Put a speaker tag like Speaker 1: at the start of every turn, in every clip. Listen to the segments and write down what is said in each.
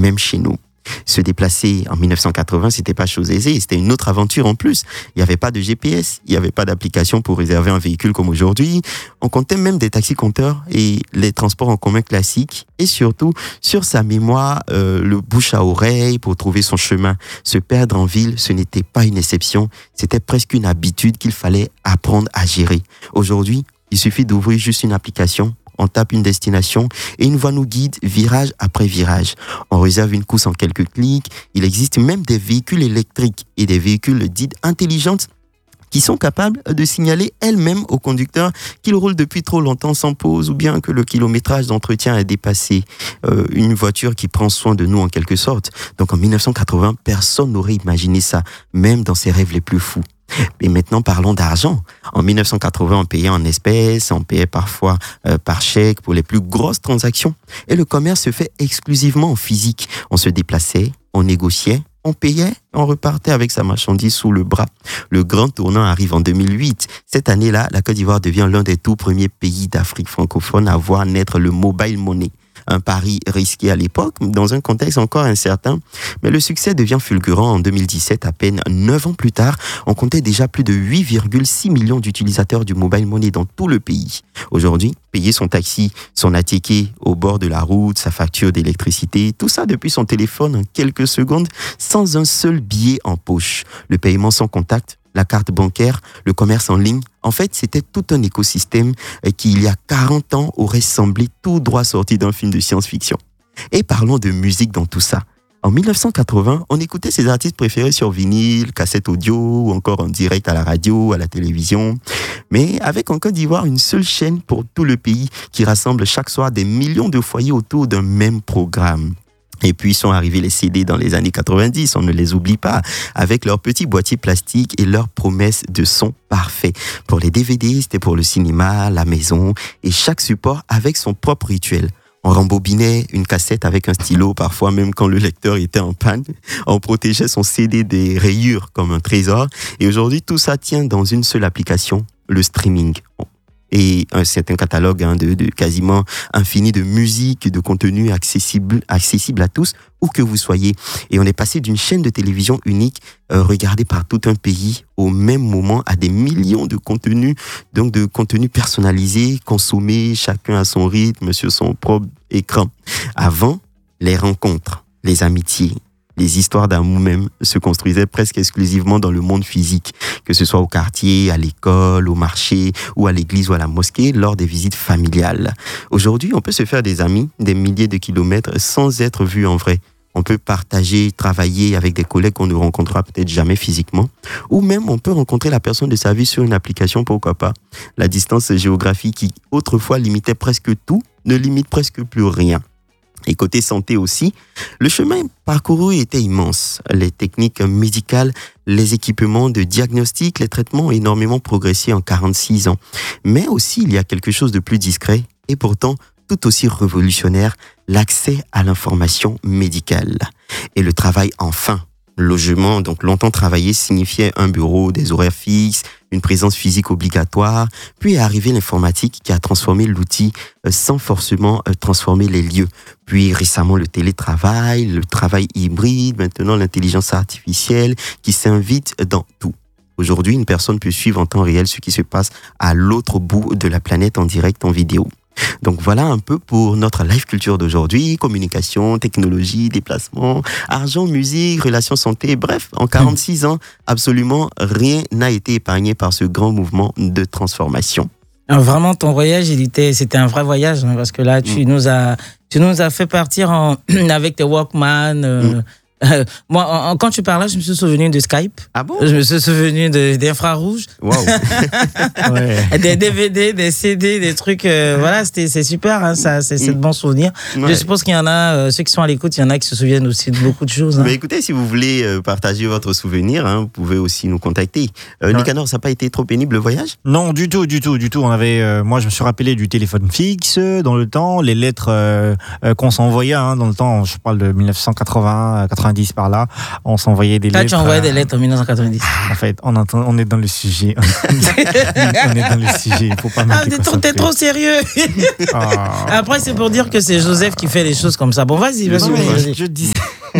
Speaker 1: même chez nous. Se déplacer en 1980, c'était pas chose aisée, c'était une autre aventure en plus. Il n'y avait pas de GPS, il n'y avait pas d'application pour réserver un véhicule comme aujourd'hui. On comptait même des taxis-compteurs et les transports en commun classiques. Et surtout, sur sa mémoire, le bouche à oreille pour trouver son chemin. Se perdre en ville, ce n'était pas une exception, c'était presque une habitude qu'il fallait apprendre à gérer. Aujourd'hui, il suffit d'ouvrir juste une application, on tape une destination et une voie nous guide virage après virage. On réserve une course en quelques clics. Il existe même des véhicules électriques et des véhicules dits intelligentes qui sont capables de signaler elles-mêmes au conducteur qu'il roule depuis trop longtemps sans pause ou bien que le kilométrage d'entretien a dépassé. Une voiture qui prend soin de nous en quelque sorte. Donc en 1980, personne n'aurait imaginé ça, même dans ses rêves les plus fous. Mais maintenant, parlons d'argent. En 1980, on payait en espèces, on payait parfois par chèque pour les plus grosses transactions. Et le commerce se fait exclusivement en physique. On se déplaçait, on négociait, on payait, on repartait avec sa marchandise sous le bras. Le grand tournant arrive en 2008. Cette année-là, la Côte d'Ivoire devient l'un des tout premiers pays d'Afrique francophone à voir naître le mobile money. Un pari risqué à l'époque, dans un contexte encore incertain. Mais le succès devient fulgurant en 2017, à peine 9 ans plus tard. On comptait déjà plus de 8,6 millions d'utilisateurs du mobile money dans tout le pays. Aujourd'hui, payer son taxi, son attiqué au bord de la route, sa facture d'électricité, tout ça depuis son téléphone en quelques secondes, sans un seul billet en poche. Le paiement sans contact, la carte bancaire, le commerce en ligne. En fait, c'était tout un écosystème qui, il y a 40 ans, aurait semblé tout droit sorti d'un film de science-fiction. Et parlons de musique dans tout ça. En 1980, on écoutait ses artistes préférés sur vinyle, cassette audio ou encore en direct à la radio, à la télévision. Mais avec en Côte d'Ivoire une seule chaîne pour tout le pays qui rassemble chaque soir des millions de foyers autour d'un même programme. Et puis sont arrivés les CD dans les années 90, on ne les oublie pas, avec leurs petits boîtiers plastiques et leurs promesses de son parfait. Pour les DVD, c'était pour le cinéma, la maison, et chaque support avec son propre rituel. On rembobinait une cassette avec un stylo, parfois même quand le lecteur était en panne. On protégeait son CD des rayures comme un trésor. Et aujourd'hui, tout ça tient dans une seule application, le streaming. Et c'est un catalogue de quasiment infini de musique, de contenu accessible à tous, où que vous soyez. Et on est passé d'une chaîne de télévision unique, regardée par tout un pays, au même moment, à des millions de contenus, donc de contenus personnalisés, consommés, chacun à son rythme, sur son propre écran. Avant, les rencontres, les amitiés, les histoires d'amour même se construisaient presque exclusivement dans le monde physique, que ce soit au quartier, à l'école, au marché, ou à l'église ou à la mosquée, lors des visites familiales. Aujourd'hui, on peut se faire des amis des milliers de kilomètres sans être vu en vrai. On peut partager, travailler avec des collègues qu'on ne rencontrera peut-être jamais physiquement, ou même on peut rencontrer la personne de sa vie sur une application, pourquoi pas. La distance géographique qui autrefois limitait presque tout, ne limite presque plus rien. Et côté santé aussi, le chemin parcouru était immense. Les techniques médicales, les équipements de diagnostic, les traitements ont énormément progressé en 46 ans. Mais aussi, il y a quelque chose de plus discret et pourtant tout aussi révolutionnaire, l'accès à l'information médicale. Et le travail enfin. Logement, donc longtemps travaillé, signifiait un bureau, des horaires fixes, une présence physique obligatoire. Puis est arrivé l'informatique qui a transformé l'outil sans forcément transformer les lieux. Puis récemment le télétravail, le travail hybride, maintenant l'intelligence artificielle qui s'invite dans tout. Aujourd'hui, une personne peut suivre en temps réel ce qui se passe à l'autre bout de la planète en direct, en vidéo. Donc voilà un peu pour notre live culture d'aujourd'hui, communication, technologie, déplacement, argent, musique, relations santé, bref, en 46 ans, absolument rien n'a été épargné par ce grand mouvement de transformation.
Speaker 2: Vraiment, ton voyage, c'était un vrai voyage, parce que là, tu nous as fait partir avec tes Walkman. Moi, quand tu parlais, je me suis souvenu de Skype.
Speaker 1: Ah bon?
Speaker 2: Je me suis souvenu d'infrarouge.
Speaker 1: Wow.
Speaker 2: Ouais. Des DVD, des CD, des trucs. Voilà, c'est super. Hein, ça, c'est de bons souvenirs. Ouais. Je suppose qu'il y en a, ceux qui sont à l'écoute, il y en a qui se souviennent aussi de beaucoup de choses. Hein.
Speaker 1: Mais écoutez, si vous voulez partager votre souvenir, vous pouvez aussi nous contacter. Nicanor, ça n'a pas été trop pénible le voyage?
Speaker 3: Non, du tout. On avait, moi, je me suis rappelé du téléphone fixe dans le temps, les lettres qu'on s'envoyait dans le temps. Je parle de 1980, 1990 par là. On s'envoyait des lettres.
Speaker 2: Là, tu envoyais des lettres en 1990.
Speaker 3: En fait, on est dans le sujet. On est dans le sujet. Il faut pas
Speaker 2: t'es trop sérieux. Après, c'est pour dire que c'est Joseph qui fait les choses comme ça. Bon, vas-y.
Speaker 3: Je dis.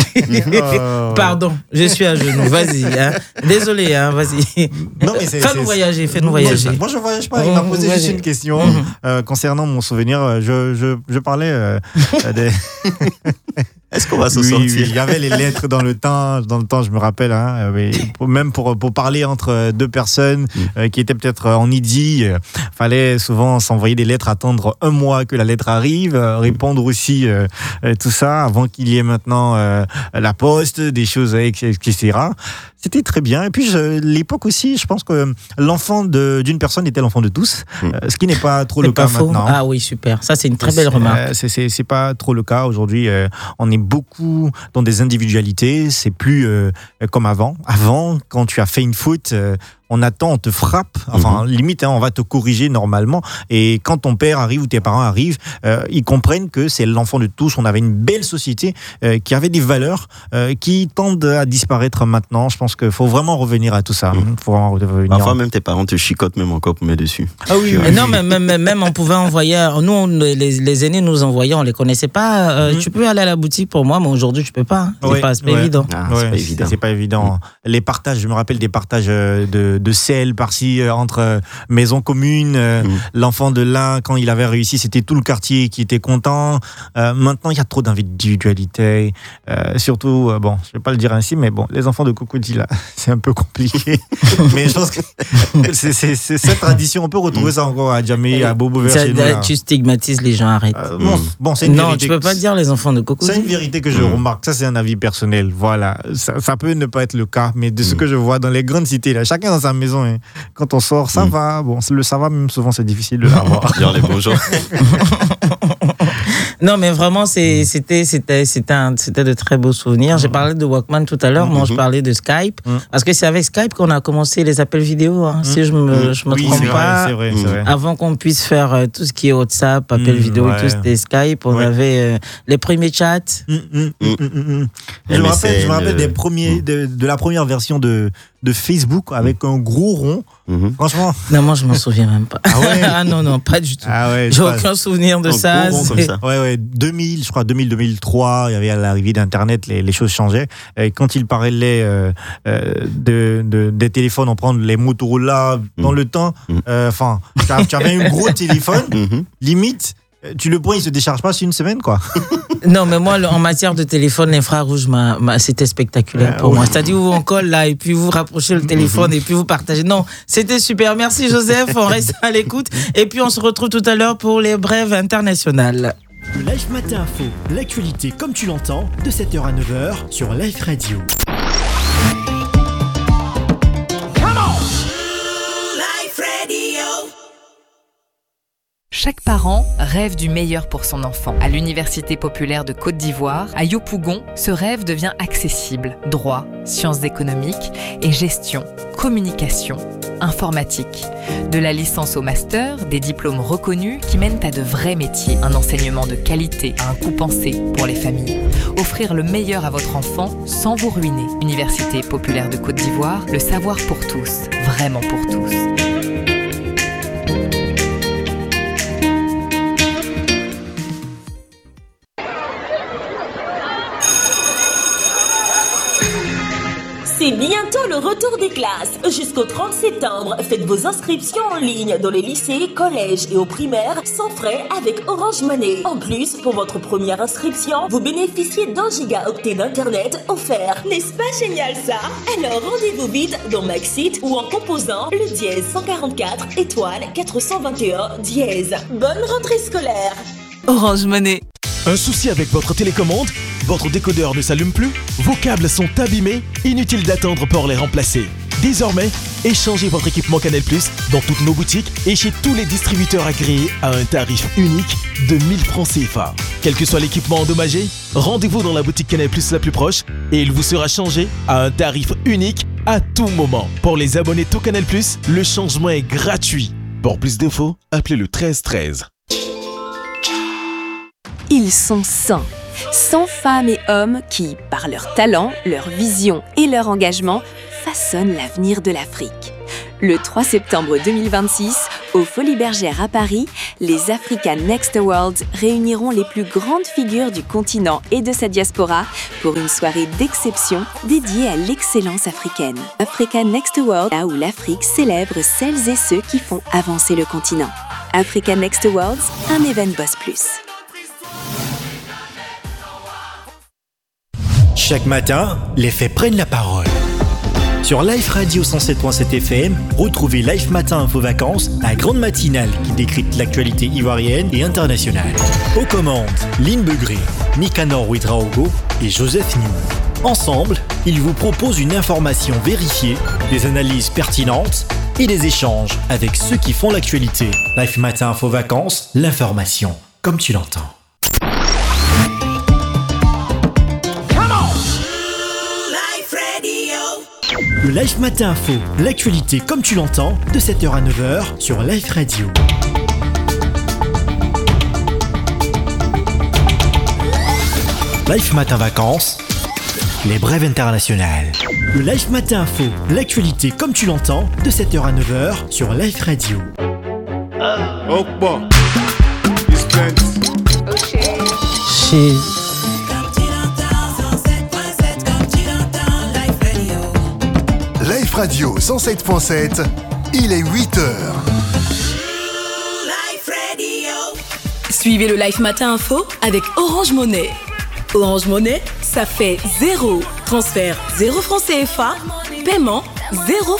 Speaker 2: Pardon, je suis à genoux. Vas-y. Hein. Désolé, hein, vas-y.
Speaker 3: Non, mais
Speaker 2: fais-nous voyager.
Speaker 3: Moi, je voyage pas. Il m'a posé juste une question concernant mon souvenir. Je parlais des.
Speaker 1: Est-ce qu'on va s'en sortir?
Speaker 3: Oui, il y avait les lettres dans le temps. Dans le temps, je me rappelle, même pour parler entre deux personnes qui étaient peut-être en idylle, fallait souvent s'envoyer des lettres, attendre un mois que la lettre arrive, répondre aussi tout ça avant qu'il y ait maintenant la poste, des choses, etc. C'était très bien. Et puis, l'époque aussi, je pense que l'enfant d'une personne était l'enfant de tous, ce qui n'est pas trop le cas maintenant.
Speaker 2: Ah oui, super. Ça, c'est une très belle remarque.
Speaker 3: C'est pas trop le cas. Aujourd'hui, on est beaucoup dans des individualités. C'est plus comme avant. Avant, quand tu as fait une faute, on attend, on te frappe, enfin limite, on va te corriger normalement. Et quand ton père arrive ou tes parents arrivent, ils comprennent que c'est l'enfant de tous. On avait une belle société qui avait des valeurs qui tendent à disparaître maintenant. Je pense qu'il faut vraiment revenir à tout ça.
Speaker 1: Parfois même tes parents te chicotent même encore pour mettre dessus.
Speaker 2: Ah oui. Non, mais même on pouvait envoyer. Nous, les aînés nous envoyaient, on les connaissait pas. Tu peux aller à la boutique pour moi, mais aujourd'hui tu peux pas. C'est pas évident.
Speaker 1: C'est pas évident.
Speaker 3: C'est pas évident. Les partages, je me rappelle des partages de sel par-ci entre maisons communes. L'enfant de l'un, quand il avait réussi, c'était tout le quartier qui était content. Maintenant, il y a trop d'individualité. Surtout, je vais pas le dire ainsi, mais bon, les enfants de Cocody, là, c'est un peu compliqué. Mais je pense que c'est cette tradition. On peut retrouver ça encore à Djamé, à Bobo chez nous.
Speaker 2: Tu stigmatises les gens, arrête.
Speaker 3: C'est une vérité.
Speaker 2: Non, tu peux pas dire les enfants de Cocody.
Speaker 3: C'est une vérité que je remarque. Ça, c'est un avis personnel. Voilà. Ça peut ne pas être le cas, mais de ce que je vois dans les grandes cités, là, chacun dans sa maison, hein. Quand on sort, ça va. Bon, le ça va, même souvent, c'est difficile de l'avoir.
Speaker 1: Dire les bonjours.
Speaker 2: Non, mais vraiment, c'était de très beaux souvenirs. J'ai parlé de Walkman tout à l'heure. Moi, je parlais de Skype. Parce que c'est avec Skype qu'on a commencé les appels vidéo, hein, si je me trompe pas.
Speaker 3: C'est vrai.
Speaker 2: Avant qu'on puisse faire tout ce qui est WhatsApp, appels vidéo et tout, c'était Skype. On avait les premiers chats.
Speaker 3: Je me rappelle des premiers, de la première version de Facebook avec un gros rond. Franchement.
Speaker 2: Non, moi, je m'en souviens même pas.
Speaker 3: Ah ouais?
Speaker 2: Ah non, pas du tout.
Speaker 3: Ah ouais,
Speaker 2: j'ai aucun souvenir de ça.
Speaker 1: Comme ça.
Speaker 3: Ouais, 2000, je crois, 2003, il y avait à l'arrivée d'Internet, les choses changeaient. Et quand il parlait des téléphones, on prend les Motorola dans le temps, tu avais un gros téléphone, limite, tu le prends, il se décharge pas sur une semaine, quoi.
Speaker 2: Non, mais moi, en matière de téléphone, l'infrarouge, c'était spectaculaire pour moi. C'est-à-dire, vous on colle là, et puis vous rapprochez le téléphone, et puis vous partagez. Non, c'était super. Merci, Joseph. On reste à l'écoute. Et puis, on se retrouve tout à l'heure pour les brèves internationales.
Speaker 4: Live Matin Info, l'actualité comme tu l'entends, de 7h à 9h sur Live Radio.
Speaker 5: Chaque parent rêve du meilleur pour son enfant. À l'Université populaire de Côte d'Ivoire, à Yopougon, ce rêve devient accessible. Droit, sciences économiques et gestion, communication, informatique. De la licence au master, des diplômes reconnus qui mènent à de vrais métiers. Un enseignement de qualité à un coût pensé pour les familles. Offrir le meilleur à votre enfant sans vous ruiner. Université populaire de Côte d'Ivoire, le savoir pour tous, vraiment pour tous.
Speaker 6: C'est bientôt le retour des classes. Jusqu'au 30 septembre, faites vos inscriptions en ligne dans les lycées, collèges et aux primaires sans frais avec Orange Money. En plus, pour votre première inscription, vous bénéficiez d'1 gigaoctet d'internet offert. N'est-ce pas génial ça? Alors rendez-vous vite dans Maxit ou en composant le dièse 144 étoile 421 dièse. Bonne rentrée scolaire.
Speaker 5: Orange Money.
Speaker 4: Un souci avec votre télécommande? Votre décodeur ne s'allume plus? Vos câbles sont abîmés? Inutile d'attendre pour les remplacer. Désormais, échangez votre équipement Canal+ dans toutes nos boutiques et chez tous les distributeurs agréés à un tarif unique de 1000 francs CFA. Quel que soit l'équipement endommagé, rendez-vous dans la boutique Canal+ la plus proche et il vous sera changé à un tarif unique à tout moment. Pour les abonnés tout Canal+, le changement est gratuit. Pour plus d'infos, appelez le 13 13.
Speaker 7: Ils sont sains, 100 femmes et hommes qui, par leur talent, leur vision et leur engagement, façonnent l'avenir de l'Afrique. Le 3 septembre 2026, aux Folies Bergères à Paris, les Africa Next Awards réuniront les plus grandes figures du continent et de sa diaspora pour une soirée d'exception dédiée à l'excellence africaine. Africa Next Awards, là où l'Afrique célèbre celles et ceux qui font avancer le continent. Africa Next Awards, un événement Boss Plus.
Speaker 8: Chaque matin, les faits prennent la parole. Sur Life Radio 107.7 FM, retrouvez Life Matin Info Vacances, la grande matinale qui décrypte l'actualité ivoirienne et internationale. Aux commandes, Lynn Begré, Nicanor Ouedraogo et Joseph New. Ensemble, ils vous proposent une information vérifiée, des analyses pertinentes et des échanges avec ceux qui font l'actualité. Life Matin Info Vacances, l'information comme tu l'entends. Le Life Matin Info, l'actualité comme tu l'entends, de 7h à 9h sur Life Radio. Life Matin Vacances, les brèves internationales. Le Life Matin Info, l'actualité comme tu l'entends, de 7h à 9h sur Life Radio.
Speaker 9: Life Radio 107.7, il est 8h.
Speaker 6: Suivez le Life Matin Info avec Orange Money. Orange Money, ça fait 0 transfert, 0 francs CFA, paiement, 0